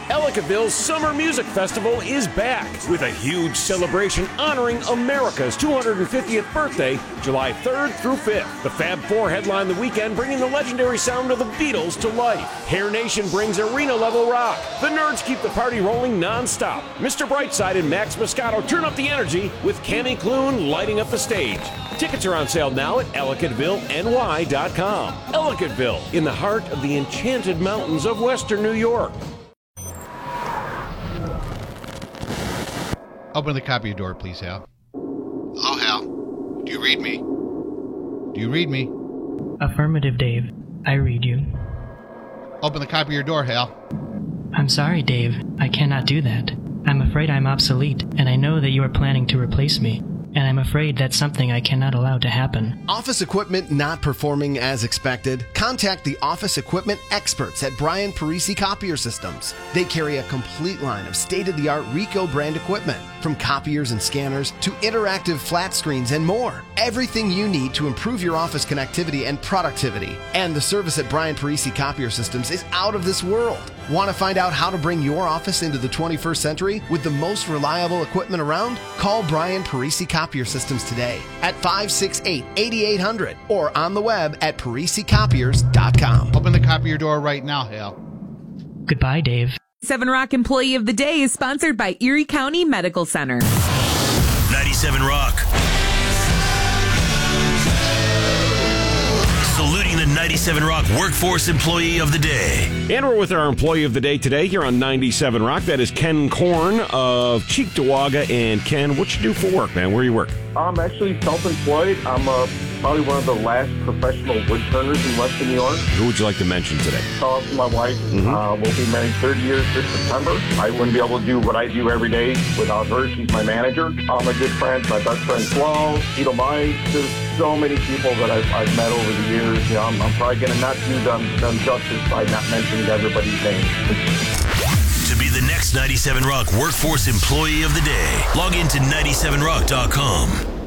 Ellicottville's Summer Music Festival is back with a huge celebration honoring America's 250th birthday, July 3rd through 5th. The Fab Four headline the weekend, bringing the legendary sound of the Beatles to life. Hair Nation brings arena-level rock. The Nerds keep the party rolling non-stop. Mr. Brightside and Max Moscato turn up the energy with Cammy Clune lighting up the stage. Tickets are on sale now at EllicottvilleNY.com. Ellicottville, in the heart of the enchanted mountains of western New York. Open the copy door, please, Hal. Hello, Hal. Do you read me? Do you read me? Affirmative, Dave. I read you. Open the copy your door, Hal. I'm sorry, Dave. I cannot do that. I'm afraid I'm obsolete, and I know that you are planning to replace me. And I'm afraid that's something I cannot allow to happen. Office equipment not performing as expected? Contact the office equipment experts at Brian Parisi Copier Systems. They carry a complete line of state-of-the-art Ricoh brand equipment, from copiers and scanners to interactive flat screens and more. Everything you need to improve your office connectivity and productivity. And the service at Brian Parisi Copier Systems is out of this world. Want to find out how to bring your office into the 21st century with the most reliable equipment around? Call Brian Parisi Copier Systems today at 568-8800 or on the web at ParisiCopiers.com. Open the copy your door right now, Hal. Goodbye, Dave. 7 Rock Employee of the Day is sponsored by Erie County Medical Center. 97 Rock. Saluting the 97 Rock Workforce Employee of the Day. And we're with our Employee of the Day today here on 97 Rock. That is Ken Korn of Cheektowaga. And Ken, what you do for work, man? Where you work? I'm actually self-employed. I'm probably one of the last professional wood turners in Western New York. Who would you like to mention today? Also, my wife. We'll be married 30 years this September. I wouldn't be able to do what I do every day without her. She's my manager. All my good friends, my best friend Flo, Tito Mike. There's so many people that I've met over the years. You know, I'm probably going to not do them justice by not mentioning everybody's name. To be the next 97 Rock Workforce Employee of the Day, log into 97rock.com.